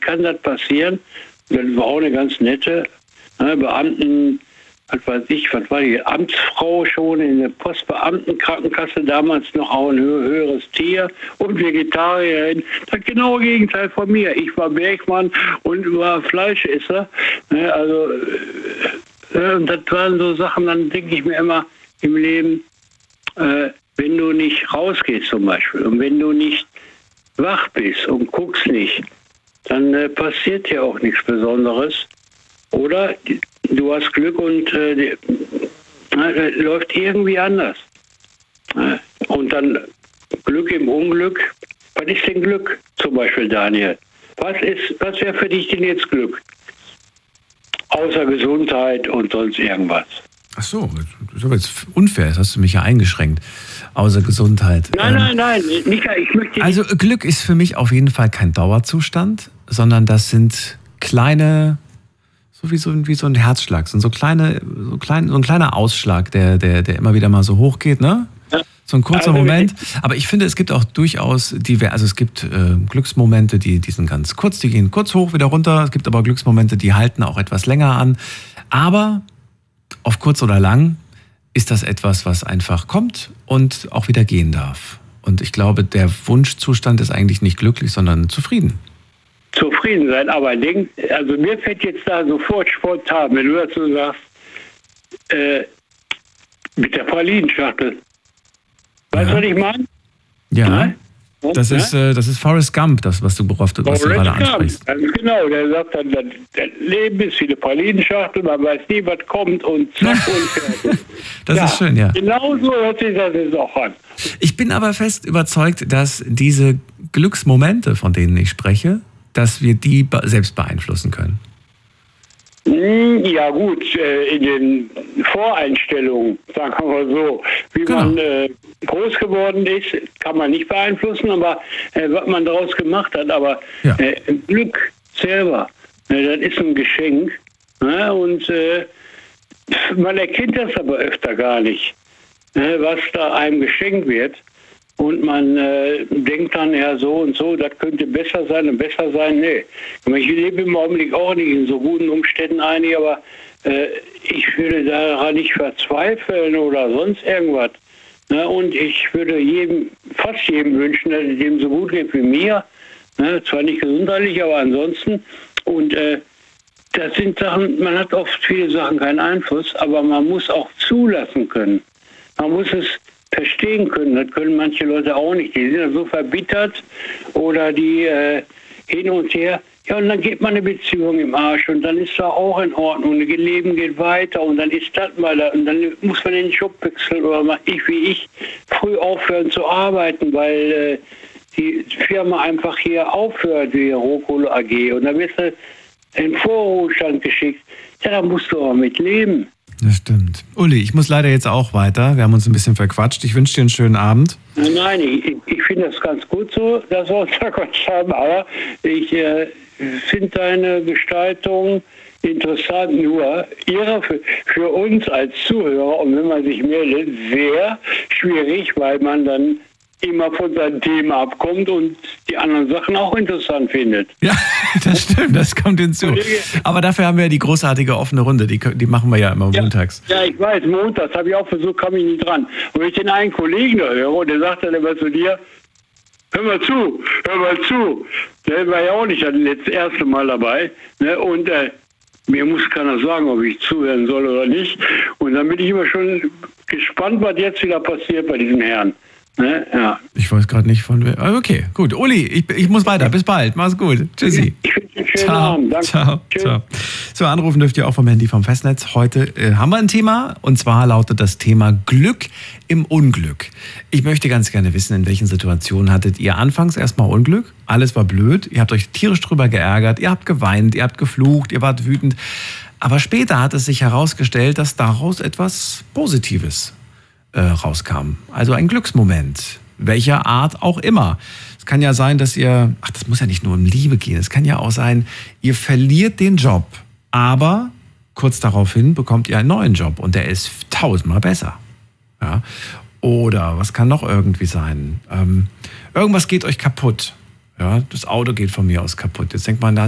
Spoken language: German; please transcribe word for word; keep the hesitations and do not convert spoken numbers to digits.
kann das passieren. Das war auch eine ganz nette ne, Beamten, was weiß ich, was war die Amtsfrau schon in der Postbeamtenkrankenkasse, damals noch auch ein hö- höheres Tier und Vegetarierin. Das genaue Gegenteil von mir. Ich war Bergmann und war Fleischesser. Ne, also, äh, das waren so Sachen, dann denke ich mir immer im Leben, äh, wenn du nicht rausgehst zum Beispiel und wenn du nicht wach bist und guckst nicht, dann äh, passiert ja auch nichts Besonderes. Oder du hast Glück und äh, die, äh, läuft irgendwie anders. Äh, und dann Glück im Unglück. Was ist denn Glück zum Beispiel, Daniel? Was ist, was wäre für dich denn jetzt Glück? Außer Gesundheit und sonst irgendwas. Ach so, das ist aber jetzt unfair, das hast du mich ja eingeschränkt. Außer Gesundheit. Nein, ähm, nein, nein, Micha, ich möchte... Also Glück ist für mich auf jeden Fall kein Dauerzustand, sondern das sind kleine, so wie so, wie so ein Herzschlag, sind so kleine, so klein, so ein kleiner Ausschlag, der, der, der immer wieder mal so hochgeht, ne? Ja. So ein kurzer Also, Moment. Aber ich finde, es gibt auch durchaus diverse, also es gibt äh, Glücksmomente, die, die sind ganz kurz, die gehen kurz hoch, wieder runter. Es gibt aber Glücksmomente, die halten auch etwas länger an. Aber auf kurz oder lang ist das etwas, was einfach kommt und auch wieder gehen darf. Und ich glaube, der Wunschzustand ist eigentlich nicht glücklich, sondern zufrieden. Zufrieden sein, aber denk, also mir fällt jetzt da sofort spontan, wenn du dazu sagst, äh, mit der Pralinenschachtel. Weißt du, Ja. was ich meine? Ja, Nein? das ist, äh, das ist Forrest Gump, das, was du, worauf du, was du gerade ansprichst. Ganz genau, der sagt dann, das Leben ist wie eine Pralinenschachtel, man weiß nie, was kommt und zack und fertig. Das Ja, ist schön, ja. Genau so hört sich das jetzt auch an. Ich bin aber fest überzeugt, dass diese Glücksmomente, von denen ich spreche, dass wir die be- selbst beeinflussen können. Hm, Ja gut, äh, in den Voreinstellungen, sagen wir mal so, wie Genau. man äh, groß geworden ist, kann man nicht beeinflussen, aber äh, was man daraus gemacht hat, aber Ja. äh, Glück selber, äh, das ist ein Geschenk ne? Und äh, man erkennt das aber öfter gar nicht, äh, was da einem geschenkt wird. Und man äh, denkt dann, ja, so und so, das könnte besser sein und besser sein. Nee. Ich lebe im Augenblick auch nicht in so guten Umständen einig, aber äh, ich würde daran nicht verzweifeln oder sonst irgendwas. Ne? Und ich würde jedem, fast jedem wünschen, dass es dem so gut geht wie mir. Ne? Zwar nicht gesundheitlich, aber ansonsten. Und äh, das sind Sachen, man hat oft viele Sachen keinen Einfluss, aber man muss auch zulassen können. Man muss es verstehen können. Das können manche Leute auch nicht. Die sind ja so verbittert oder die äh, hin und her. Ja, und dann geht man eine Beziehung im Arsch und dann ist da auch in Ordnung. Und das Leben geht weiter und dann ist das mal da. Und dann muss man den Job wechseln oder mal ich wie ich früh aufhören zu arbeiten, weil äh, die Firma einfach hier aufhört, wie Rohkohle A G. Und dann wirst du in den Vorruhestand geschickt. Ja, da musst du auch mit leben. Das stimmt. Uli, ich muss leider jetzt auch weiter. Wir haben uns ein bisschen verquatscht. Ich wünsche dir einen schönen Abend. Nein, ich, ich finde das ganz gut so, dass wir uns verquatscht haben, aber ich äh, finde deine Gestaltung interessant, nur ihre für, für uns als Zuhörer und wenn man sich meldet, sehr schwierig, weil man dann immer von seinem Thema abkommt und die anderen Sachen auch interessant findet. Ja, das stimmt, das kommt hinzu. Aber dafür haben wir ja die großartige offene Runde, die, die machen wir ja immer Ja, montags. ja, ich weiß, montags habe ich auch versucht, kam ich nicht dran. Und wenn ich den einen Kollegen da höre, und der sagt dann immer zu dir, hör mal zu, hör mal zu. Der war ja auch nicht das letzte, erste Mal dabei. Ne? Und äh, mir muss keiner sagen, ob ich zuhören soll oder nicht. Und dann bin ich immer schon gespannt, was jetzt wieder passiert bei diesem Herrn. Ne? Ja. Ich weiß gerade nicht von wer. Okay, gut. Uli, ich, ich muss weiter. Bis bald. Mach's gut. Tschüssi. Ich wünsche einen schönen Ciao. Abend. Danke. Ciao. Tschüss. Ciao. So, anrufen dürft ihr auch vom Handy vom Festnetz. Heute äh, haben wir ein Thema und zwar lautet das Thema Glück im Unglück. Ich möchte ganz gerne wissen, in welchen Situationen hattet ihr anfangs erstmal Unglück? Alles war blöd, ihr habt euch tierisch drüber geärgert, ihr habt geweint, ihr habt geflucht, ihr wart wütend. Aber später hat es sich herausgestellt, dass daraus etwas Positives äh, rauskam. Also ein Glücksmoment, welcher Art auch immer. Es kann ja sein, dass ihr, ach, das muss ja nicht nur um Liebe gehen, es kann ja auch sein, ihr verliert den Job, aber kurz daraufhin bekommt ihr einen neuen Job und der ist tausendmal besser. Ja? Oder was kann noch irgendwie sein? Ähm, irgendwas geht euch kaputt. Ja? Das Auto geht von mir aus kaputt. Jetzt denkt man, da